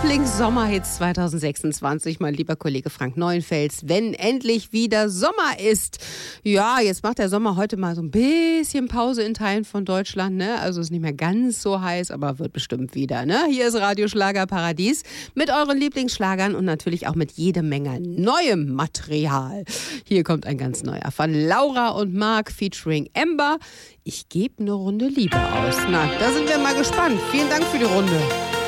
Lieblings-Sommerhits 2026, mein lieber Kollege Frank Neuenfels, wenn endlich wieder Sommer ist. Ja, jetzt macht der Sommer heute mal so ein bisschen Pause in Teilen von Deutschland, ne? Also ist nicht mehr ganz so heiß, aber wird bestimmt wieder, ne? Hier ist Radio Schlagerparadies mit euren Lieblingsschlagern und natürlich auch mit jede Menge neuem Material. Hier kommt ein ganz neuer von Laura und Marc featuring Ember. Ich gebe eine Runde Liebe aus. Na, da sind wir mal gespannt. Vielen Dank für die Runde.